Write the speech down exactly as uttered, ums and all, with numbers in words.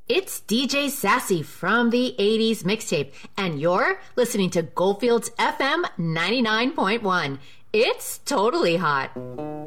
It's D J Sassy from the eighties Mixtape, and you're listening to Goldfields F M ninety-nine point one. It's totally hot.